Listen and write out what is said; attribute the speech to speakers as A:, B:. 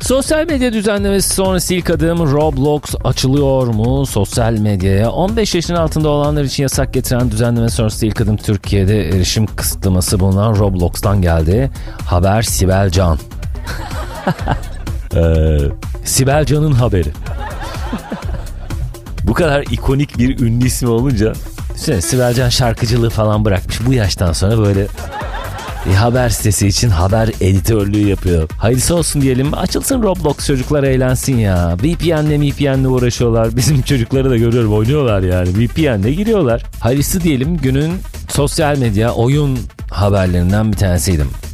A: Sosyal medya düzenlemesi sonrası ilk adım Roblox açılıyor mu? Sosyal medyaya 15 yaşın altında olanlar için yasak getiren düzenleme sonrası ilk adım Türkiye'de erişim kısıtlaması bulunan Roblox'tan geldi. Haber Sibel Can. Sibel Can'ın haberi. Bu kadar ikonik bir ünlü ismi olunca Sibel Can şarkıcılığı falan bırakmış. Bu yaştan sonra böyle haber sitesi için haber editörlüğü yapıyor. Hayırlısı olsun diyelim. Açılsın Roblox, çocuklar eğlensin ya. VPN'le uğraşıyorlar. Bizim çocukları da görüyorum, oynuyorlar yani. VPN'le giriyorlar. Hayırlısı diyelim. Günün sosyal medya oyun haberlerinden bir tanesiydim.